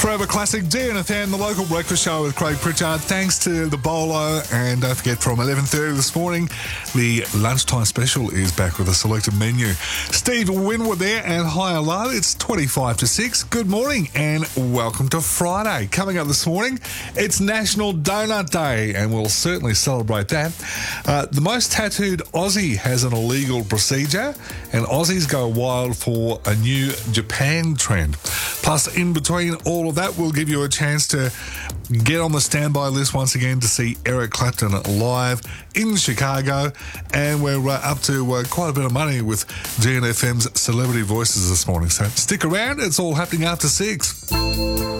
Forever Classic DNFM, the local breakfast show with Craig Pritchard. Thanks to the Bolo, and don't forget from 11:30 this morning, the lunchtime special is back with a selected menu. Steve Winwood there, and hi, hello. It's 25 to 6. Good morning and welcome to Friday. Coming up this morning, it's National Donut Day, and we'll certainly celebrate that. The most tattooed Aussie has an illegal procedure, and Aussies go wild for a new Japan trend. Plus, in between all of that, we'll give you a chance to get on the standby list once again to see Eric Clapton live in Chicago. And we're up to quite a bit of money with GNFM's Celebrity Voices this morning. So stick around. It's all happening after 6.